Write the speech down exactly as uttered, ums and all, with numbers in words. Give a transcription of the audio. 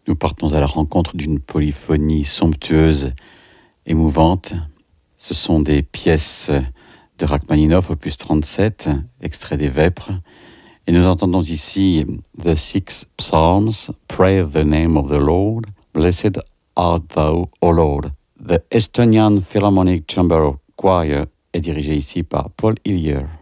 Nous partons à la rencontre d'une polyphonie somptueuse, émouvante. Ce sont des pièces de Rachmaninoff, opus trente-sept, extrait des Vêpres. Et nous entendons ici The Six Psalms, Pray the name of the Lord, Blessed art thou, O Lord. The Estonian Philharmonic Chamber Choir est dirigé ici par Paul Hillier.